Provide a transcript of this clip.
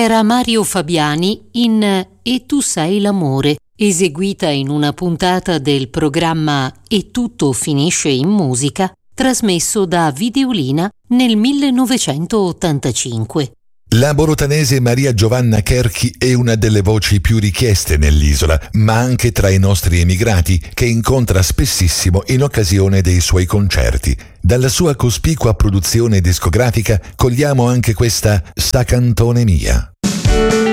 era Mario Fabiani in E tu sei l'amore, eseguita in una puntata del programma E tutto finisce in musica, trasmesso da Videolina nel 1985. La borotanese Maria Giovanna Cherchi è una delle voci più richieste nell'isola, ma anche tra i nostri emigrati, che incontra spessissimo in occasione dei suoi concerti. Dalla sua cospicua produzione discografica cogliamo anche questa Sa cantone mia.